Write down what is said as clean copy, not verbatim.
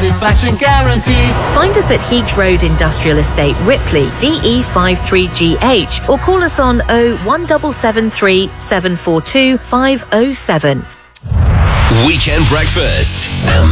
satisfaction guaranteed. Find us at Heath Road Industrial Estate, Ripley, DE53GH, or call us on 01773 742 507. Weekend Breakfast.